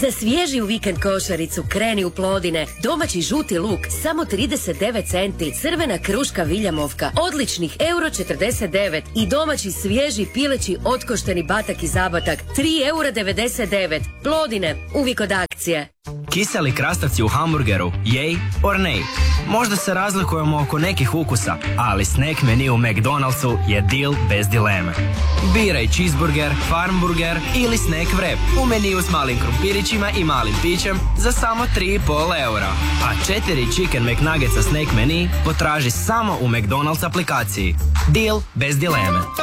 Za svježiju vikend košaricu kreni u Plodine. Domaći žuti luk, samo 39 centi. Crvena kruška Viljamovka, odličnih €49. I domaći svježi pileći otkošteni batak i zabatak, €3,99. Plodine, uvijek od akcije. Kiseli krastavci u hamburgeru, yay or nay? Možda se razlikujemo oko nekih ukusa, ali snack menu u McDonald'su je deal bez dileme. Biraj cheeseburger, farmburger ili snack wrap u meniju s malim krumpirićima i malim pićem za samo €3,5. A 4 Chicken McNuggetsa snack menu potraži samo u McDonald's aplikaciji. Deal bez dileme.